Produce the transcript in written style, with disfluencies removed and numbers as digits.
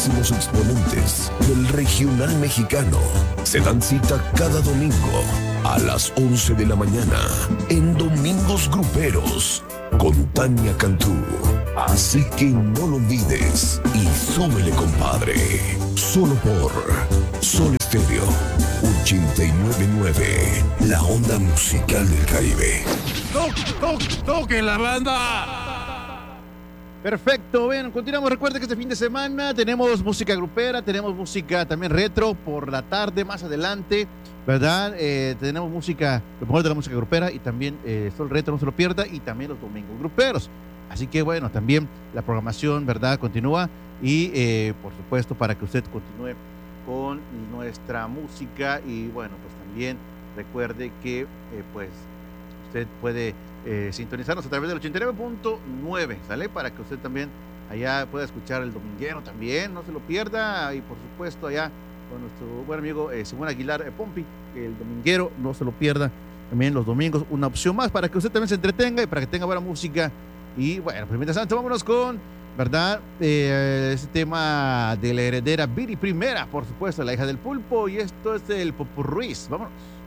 máximos exponentes del regional mexicano se dan cita cada domingo a las 11 de la mañana en Domingos Gruperos con Tania Cantú. Así que no lo olvides y súbele, compadre. Solo por Sol Estéreo 899, la onda musical del Caribe. ¡Toque la banda! Perfecto, bueno, continuamos. Recuerden que este fin de semana tenemos música grupera, tenemos música también retro por la tarde, más adelante, ¿verdad? Tenemos música, lo mejor de la música grupera y también Sol Retro, no se lo pierda, y también los domingos gruperos. Así que bueno, también la programación, ¿verdad? Continúa y por supuesto para que usted continúe con nuestra música y bueno, pues también recuerde que pues usted puede sintonizarnos a través del 89.9, ¿sale? Para que usted también allá pueda escuchar el dominguero también, no se lo pierda. Y por supuesto allá con nuestro buen amigo Simón Aguilar Pompi, el dominguero, no se lo pierda. También los domingos, una opción más para que usted también se entretenga y para que tenga buena música. Y bueno, pues mientras tanto, vámonos con, ¿verdad? Ese tema de la heredera Viri Primera, por supuesto, la hija del pulpo. Y esto es el Popurruiz. Vámonos.